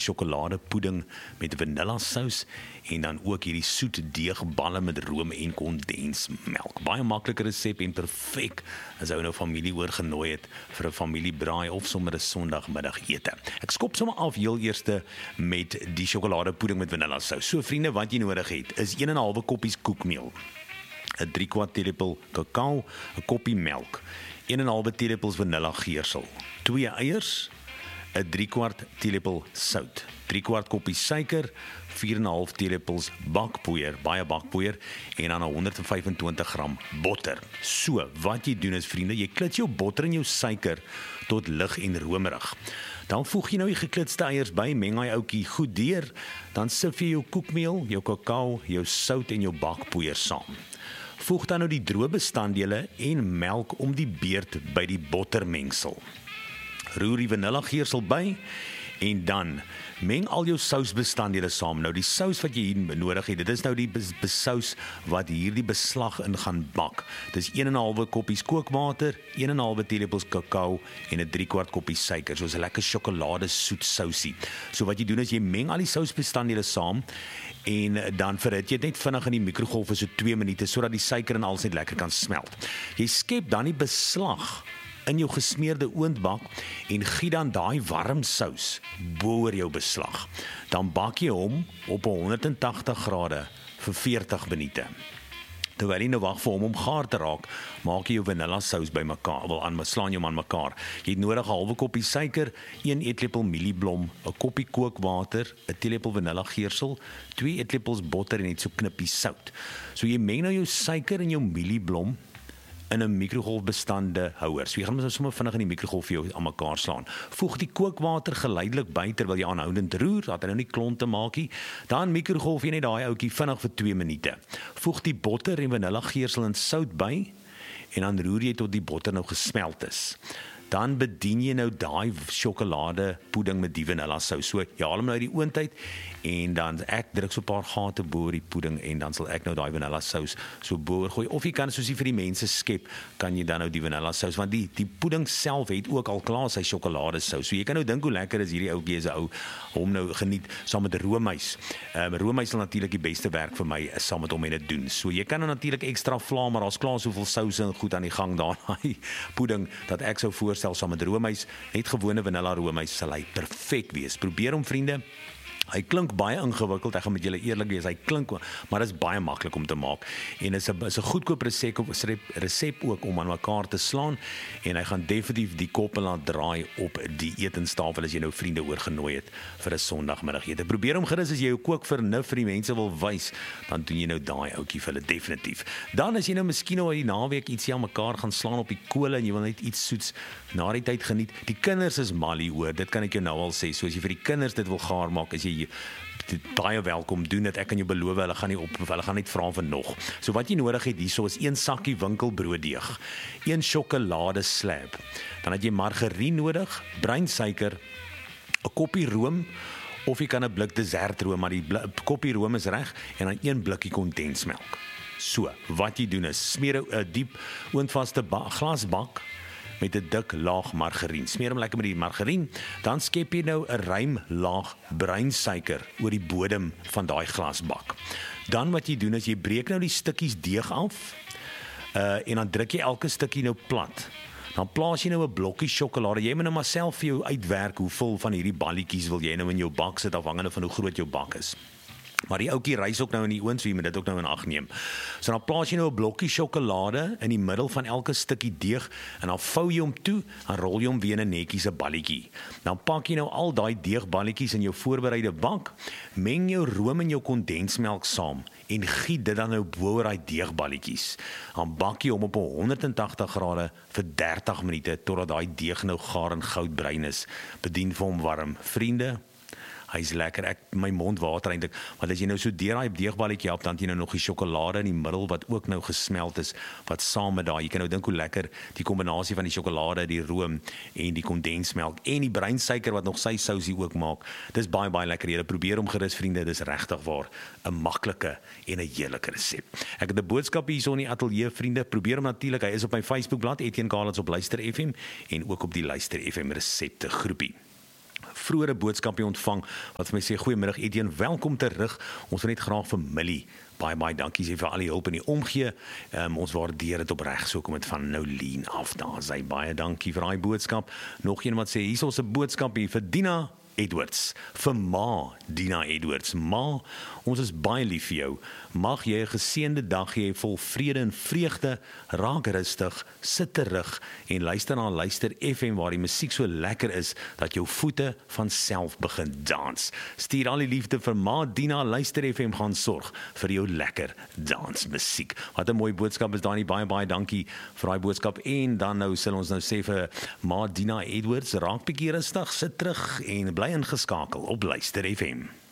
sjokoladepudding met vanillasous en dan ook hierdie soet deegballe met room en kondensmelk. Baie maklike resep en perfek as ou nou familie oorgenooi het vir 'n familiebraai of sommer 'n Sondagmiddagete. Ek skop sommer af heel eerste met die sjokoladepudding met vanillasous. So vriende, wat jy nodig het is 1,5 koppies koekmeel, 'n 3/4 teelepel kakao, 'n koppie melk, 1,5 teelepels vanillageursel, 2 eiers, 'n 3/4 teelepel sout, 3/4 koppie suiker, 4,5 teelepels bakpoeier, baie bakpoeier en dan 125 gram botter. So, wat jy doen is vriende, jy klits jou botter en jou suiker tot lig en romerig. Dan voeg jy nou die geklitste eiers by, meng hy ouetjie goed deur, dan sif jy jou koekmeel, jou kakao, jou sout en jou bakpoeier saam. Voeg dan nou die droë bestanddele en melk om die beurt by die bottermengsel. Roer die vanillageursel by en dan meng al jou sousbestanddele saam. Nou die sous wat jy hier nodig het, dit is nou die sous wat hierdie beslag in gaan bak. Dis 1,5 koppies kookwater, 1,5 teelepels kakao en 'n 3/4 koppie suiker. So 'n lekker sjokolade soet sousie. So wat jy doen is jy meng al die sousbestanddele saam en dan verhit jy dit net vinnig in die mikrogolf vir so 2 minute sodat die suiker en alles net lekker kan smelt. Jy skep dan die beslag in jou gesmeerde oondbak en giet dan daai warm sous bo-oor jou beslag. Dan bak jy hom op 180 grade vir 40 minute. Terwyl jy nou wag vir hom om gaar te raak, maak jy jou vanillasous bymekaar, slaan jou aan mekaar. Jy het nodig 'n halwe koppie suiker, 1 eetlepel mielieblom, 'n koppie kookwater, 'n teelepel vanillageursel, 2 eetlepels botter en net so knippie sout. So jy meng nou jou suiker en jou mielieblom in 'n mikrogolfbestande houer. So jy gaan nou sommer vinnig in die mikrogolf vir jou aan mekaar slaan. Voeg die kookwater geleidelik by terwyl jy aanhoudend roer, dat hy nou nie klonte maak nie. Dan mikrogolf jy net daai ouetjie vinnig vir 2 minute. Voeg die botter en vanillageursel en sout by en dan roer jy tot die botter nou gesmelt is. Dan bedien jy nou daai sjokoladepudding met die vanillasous. So jy haal hom nou uit die oond uit en dan ek druk so 'n paar gate bo die pudding en dan sal ek nou daai vanillasous so bo gooi. Of jy kan soos jy vir die mense skep, kan jy dan nou die vanillasous, want die pudding self het ook al klaar sy sjokoladesous. So jy kan nou dink hoe lekker is hierdie ouetjie se ou hom nou geniet saam met roomys. Roomys sal natuurlik die beste werk vir my is saam met hom en dit doen. So jy kan nou natuurlik ekstra vla, maar daar's klaar soveel souse en goed aan die gang daai pudding dat ek sou voorstel saam met roomys, net gewone vanilla roomys sal hy perfek wees. Probeer hom vriende. Hy klink baie ingewikkeld, ek gaan met julle eerlik wees, hy klink, maar dit is baie maklik om te maak. En is 'n goedkoop resep ook om aan mekaar te slaan en hy gaan definitief die koppe laat draai op die etenstafel as jy nou vriende oorgenooi het vir 'n Sondagmiddagete. Probeer hom gerus as jy jou kookvernuf vir die mense wil wys, dan doen jy nou daai ouetjie vir hulle definitief. Dan as jy nou miskien nou die naweek ietsie aan mekaar gaan slaan op die kole en jy wil net iets soets na die tyd geniet. Die kinders is mal hieroor, dit kan ek jou nou al sê. So as jy vir die kinders dit wil gaar maak, as jy dit baie welkom doen dit. Ek kan jou beloof hulle gaan net vra vir nog. So wat jy nodig het hierso is 1 sakkie winkelbrooddeeg, 1 sjokoladeslab. Dan het jy margarien nodig, breinsuiker, 'n koppie room of jy kan 'n blik desertroom, maar die koppie room is reg en dan 1 blikkie kondensmelk. So, wat jy doen is smeer 'n diep oondvaste glasbak met 'n dik laag margarien. Smeer hom lekker met die margarien, dan skep jy nou 'n ruim laag breinsuiker oor die bodem van daai glasbak. Dan wat jy doen is jy breek nou die stukkies deeg af en dan druk jy elke stukkie nou plat. Dan plaas jy nou 'n blokkie sjokolade. Jy moet nou maar self vir jou uitwerk hoeveel van hierdie balletjies wil jy nou in jou bak sit afhangende van hoe groot jou bak is. Maar die ouetjie rys ook nou in die oond, so jy moet dit ook nou in ag neem. So dan plaas jy nou 'n blokkie sjokolade in die middel van elke stukkie deeg en dan vou jy hom toe, dan rol jy hom weer in 'n netjies 'n balletjie. Dan pak jy nou al daai deegballetjies in jou voorbereide bak, meng jou room en jou kondensmelk saam en giet dit dan nou bo-oor daai deegballetjies. Dan bak jy hom op 180 grade vir 30 minute totdat daai deeg nou gaar en goudbruin is. Bedien vir hom warm. Vriende, hy's lekker, my mond water eintlik, want as jy nou so deur daai deegballetjie hap, dan het jy nou nog die sjokolade in die middel wat ook nou gesmelt is, wat saam met daai, jy kan nou dink hoe lekker die kombinasie van die sjokolade, die room en die kondensmelk en die breinsuiker wat nog sy sousie ook maak. Dis baie lekker. Julle probeer hom gerus vriende, dis regtig waar 'n maklike en 'n heerlike resep. Ek het 'n boodskap hierso in die ateljee vriende, probeer hom natuurlik, hy is op my Facebookblad Etienne Carlitz op Luister FM en ook op die Luister FM resepte groepie. vroeëre boodskapie ontvang wat vir my sê goeiemiddag Etienne, welkom terug. Ons wil net graag vir Millie baie dankie sê vir al die hulp en die omgee. Ons waardeer dit opreg, so kom dit van Nolien af. Daar sê baie dankie vir daai boodskap. Nog een wat sê hier is ons 'n boodskap hier vir Dina Edwards, vir ma Dina Edwards. Ma, ons is baie lief vir jou. Mag jy 'n geseënde dag hê vol vrede en vreugde. Raak rustig, sit terug en luister na Luister FM waar die musiek so lekker is dat jou voete van self begin dans. Stuur al die liefde vir ma Dina. Luister FM gaan sorg vir jou lekker dansmusiek. Wat 'n mooi boodskap is daai, baie dankie vir daai boodskap. En dan nou sal ons nou sê vir ma Dina Edwards, raak bietjie rustig, sit terug en bly ingeskakel op Luister FM.